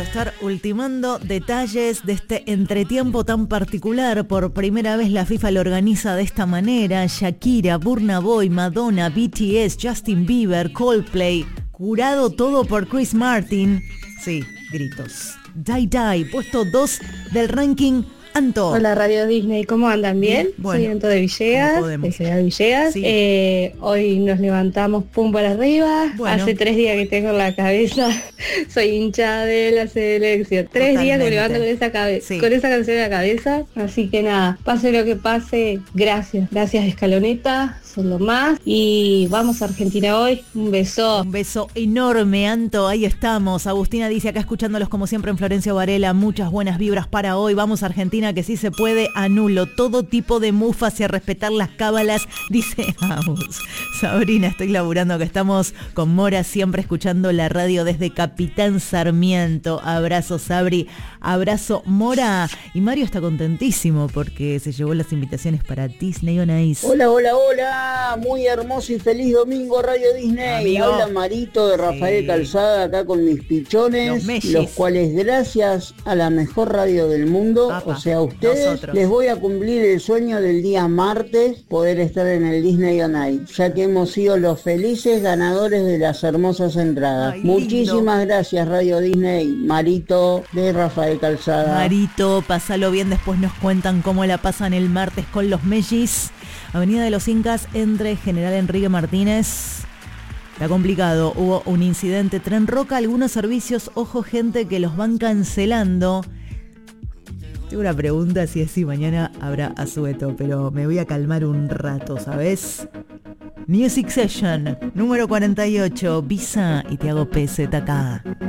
Estar ultimando detalles de este entretiempo tan particular. Por primera vez la FIFA lo organiza de esta manera. Shakira, Burna Boy, Madonna, BTS, Justin Bieber, Coldplay. Curado todo por Chris Martin. Sí, gritos. Die Die, puesto 2 del ranking. Anto. Hola Radio Disney, ¿cómo andan? ¿Bien? Bueno, soy Anto de Villegas, de General Villegas. Sí. Hoy nos levantamos pum para arriba. Bueno. Hace 3 días que tengo en la cabeza, soy hincha de la selección. 3 días que me levanto con esa con esa canción en la cabeza. Así que nada, pase lo que pase, gracias. Gracias Escaloneta, son lo más. Y vamos a Argentina hoy. Un beso. Un beso enorme, Anto. Ahí estamos. Agustina dice acá escuchándolos como siempre en Florencio Varela. Muchas buenas vibras para hoy. Vamos a Argentina, que sí se puede, anulo todo tipo de mufas y a respetar las cábalas, dice Agus. Sabrina, estoy laburando, que estamos con Mora siempre escuchando la radio desde Capitán Sarmiento. Abrazo Sabri, abrazo Mora. Y Mario está contentísimo porque se llevó las invitaciones para Disney on Ice. Hola, hola, hola, muy hermoso y feliz domingo Radio Disney. Amigo. Habla Marito de Rafael Calzada acá con mis pichones, los cuales gracias a la mejor radio del mundo, o sea, a ustedes, nosotros les voy a cumplir el sueño del día martes, poder estar en el Disney on Ice, ya que hemos sido los felices ganadores de las hermosas entradas. Ay, muchísimas lindo. Gracias Radio Disney. Marito de Rafael Calzada. Marito, pásalo bien, después nos cuentan cómo la pasan el martes con los Mellis. Avenida de los Incas entre General Enrique Martínez. Está complicado, hubo un incidente. Tren Roca, algunos servicios, ojo gente, que los van cancelando. Tengo una pregunta, si es si mañana habrá asueto, pero me voy a calmar un rato, ¿sabes? Music Session, número 48, Visa y Tiago PZK.